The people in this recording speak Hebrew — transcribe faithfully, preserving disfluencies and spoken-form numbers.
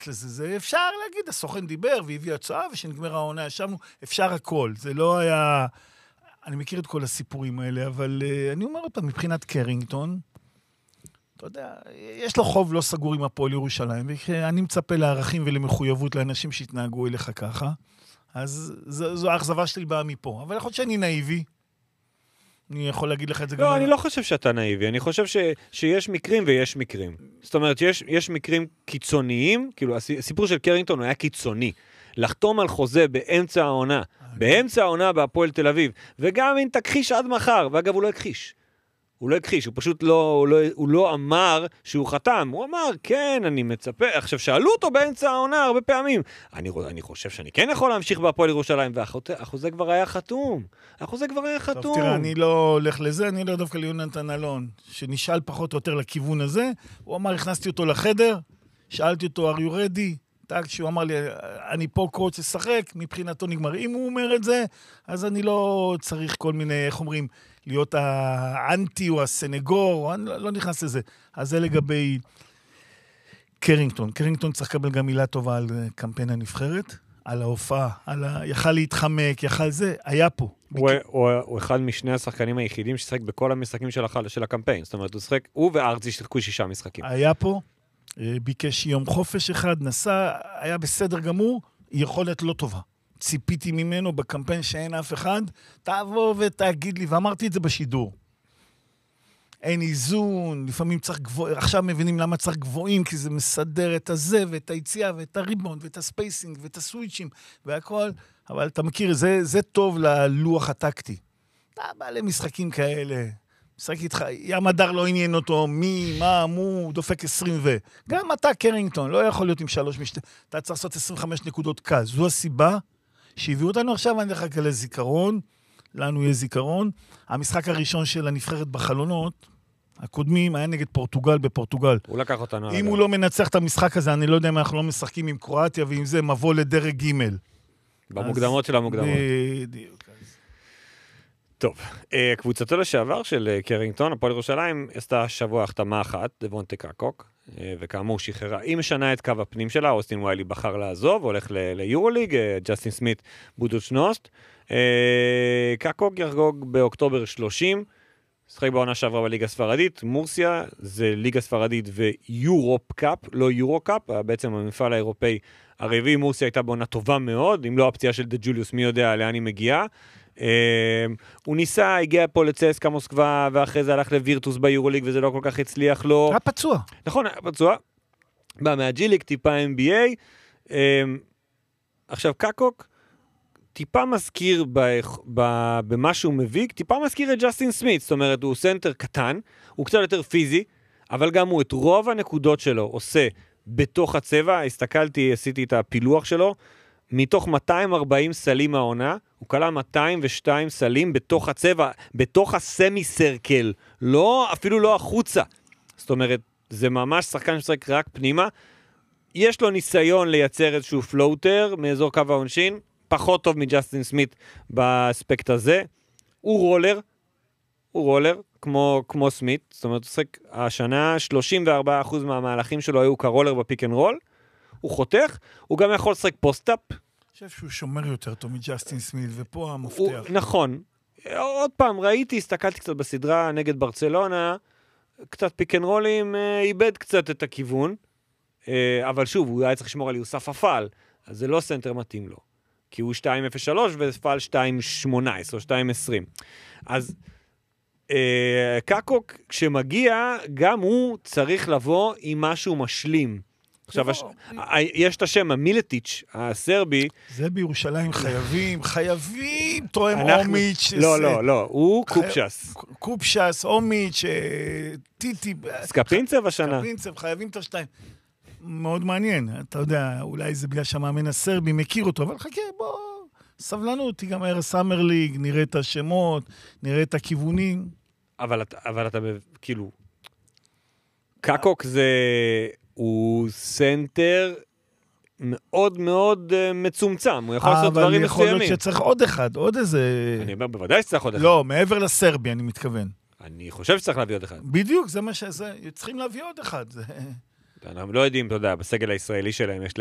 לזה, זה אפשר להגיד, הסוכן דיבר והביא הצעה, ושנגמר העונה, ישבנו, אפשר הכל. זה לא היה... אני מכיר את כל הסיפורים האלה, אבל uh, אני אומר אותם, מבחינת קרינגטון, אתה יודע, יש לו חוב לא סגור עם הפועל ירושלים, ואני מצפה לערכים ולמחויבות לאנשים שהתנהגו אליך ככה, אז זו, זו האכזבה שלי באה מפה. אבל יכול להיות שאני נאיבי, אני יכול להגיד לך את זה לא, גם... אני לא חושב שאתה נאיבי, אני חושב ש, שיש מקרים ויש מקרים. זאת אומרת, יש, יש מקרים קיצוניים, כאילו הסיפור של קרינגטון הוא היה קיצוני. לחתום על חוזה באמצע העונה, באמצע העונה בהפועל תל אביב, וגם אם תכחיש עד מחר, ואגב הוא לא הכחיש. הוא לא הכחיש, הוא פשוט לא, הוא לא, הוא לא אמר שהוא חתם, הוא אמר, כן, אני מצפה, עכשיו שאלו אותו באמצע העונה הרבה פעמים, אני, אני חושב שאני כן יכול להמשיך בהפועל ירושלים, והחוזה כבר היה חתום, החוזה כבר היה חתום. טוב, תראה, אני לא הולך לזה, אני לא דווקא ליונתן אלון, שנשאל פחות או יותר לכיוון הזה, הוא אמר, הכנסתי אותו לחדר, שאלתי אותו, are you ready? שהוא אמר לי, אני פה קוץ לשחק, מבחינתו נגמר. אם הוא אומר את זה, אז אני לא צריך כל מיני, איך אומרים, להיות האנטי או הסנגור, אני לא, לא נכנס לזה. אז זה לגבי קרינגטון. קרינגטון צריך לקבל גם מילה טובה על קמפיין הנבחרת, על ההופעה, על ה... יכל להתחמק, יכל זה, היה פה. הוא, ביק... הוא, הוא אחד משני השחקנים היחידים ששחק בכל המשחקים של, החל... של הקמפיין. זאת אומרת, הוא שחק, הוא וארצי שחקו שישה משחקים. היה פה. ביקש יום חופש אחד, נסע, היה בסדר גמור, יכולת לא טובה. ציפיתי ממנו בקמפיין שאין אף אחד, תבוא ותגיד לי, ואמרתי את זה בשידור. אין איזון, לפעמים צריך גבוה, עכשיו מבינים למה צריך גבוהים, כי זה מסדר את הזה ואת היציאה ואת הריבונד ואת הספייסינג ואת הסוויצ'ים והכל, אבל אתה מכיר, זה, זה טוב ללוח הטקטי. אתה בא למשחקים כאלה, משחק איתך, ים הדר לא עניין אותו, מי, מה, מו, דופק עשרים ו... גם אתה, קרינגטון, לא יכול להיות עם שלוש משת... אתה צריך לעשות עשרים וחמש נקודות קל. זו הסיבה שהביאו אותנו עכשיו, אני לך כאלה זיכרון, לנו יהיה זיכרון. המשחק הראשון של הנבחרת בחלונות, הקודמים, היה נגד פורטוגל בפורטוגל. הוא לקח אותנו. אם הוא לא מנצח את המשחק הזה, אני לא יודע אם אנחנו לא משחקים עם קרואטיה, ועם זה מבוא לדרג ג' במוקדמות של המוקדמות. בדיוק. טוב, קבוצתו לשעבר של קרינגטון, הפועל ירושלים, עשתה שבוע החתמה אחת, דבונטה קקוק, וכאמור שחררה, היא משנה את קו הפנים שלה, אוסטין וויילי בחר לעזוב, הולך ליורוליג, ג'סטין סמית, בודוצ'נוסט, קקוק יחגוג באוקטובר שלושים, שחק בעונה שעברה בליגה הספרדית, מורסיה, זה ליגה ספרדית ויורופ קאפ, לא יורו קאפ, בעצם המפעל האירופאי הרביעי, מורסיה הייתה בעונה טובה מאוד, אם לא הפציעה של דה ג'וליוס, מי יודע לאן היא מגיעה, Uh, הוא ניסה, הגיע פה לצסקה מוסקבה, ואחרי זה הלך לווירטוס ביורוליג, וזה לא כל כך הצליח לו. היה פצוע. נכון, היה פצוע. בא מהג'יליק, טיפה אם בי איי. Uh, עכשיו, קקוק, טיפה מזכיר ב, ב, במה שהוא מביא, טיפה מזכיר את ג'סטין סמית, זאת אומרת, הוא סנטר קטן, הוא קצת יותר פיזי, אבל גם הוא את רוב הנקודות שלו עושה בתוך הצבע, הסתכלתי, עשיתי את הפילוח שלו, מתוך מאתיים וארבעים סלים העונה, הוא קלה מאתיים ושתיים סלים בתוך הצבע, בתוך הסמי סרקל, לא, אפילו לא החוצה. זאת אומרת, זה ממש שחקן ששחק רק פנימה. יש לו ניסיון לייצר איזשהו פלוטר מאזור קו העונשין, פחות טוב מג'סטין סמית באספקט הזה. הוא רולר, הוא רולר, כמו, כמו סמית. זאת אומרת, הוא שחק השנה, שלושים וארבעה אחוז מהמהלכים שלו היו כרולר בפיק אנד רול. הוא חותך, הוא גם יכול לשחק פוסט-אפ. אני חושב שהוא שומר יותר טוב מג'סטין סמית, ופה המפתח. הוא, נכון. עוד פעם, ראיתי, הסתכלתי קצת בסדרה נגד ברצלונה, קצת פיק אנד רולים, איבד קצת את הכיוון, אבל שוב, הוא היה צריך לשמור על יוסף אפל, אז זה לא סנטר מתאים לו, כי הוא שתיים אפס שלוש ופל שתיים שמונה עשרה או שתיים עשרים. אז קקוק, כשמגיע, גם הוא צריך לבוא עם משהו משלים. עכשיו, יש את השם, המילטיץ', הסרבי. זה בירושלים חייבים, חייבים, תואם אומיץ'. לא, לא, לא, הוא קופשס. קופשס, אומיץ', טיטי. סקפינצב השנה. סקפינצב, חייבים את השתיים. מאוד מעניין, אתה יודע, אולי זה בגלל שהמאמן הסרבי מכיר אותו, אבל חכה, בוא, סבלנות, גם אר סאמר ליג, נראה את השמות, נראה את הכיוונים. אבל אתה, כאילו, קקוק זה... הוא סנטר מאוד מאוד uh, מצומצם, הוא יכול לעשות דברים מסוימים. אבל יכול להיות שצריך עוד אחד, עוד איזה... אני אומר, בוודאי שצריך עוד אחד. לא, מעבר לסרבי, אני מתכוון. אני חושב שצריך להביא עוד אחד. בדיוק, זה מה שזה, צריכים להביא עוד אחד. זה... אנחנו לא יודעים, אתה יודע, בסגל הישראלי שלהם יש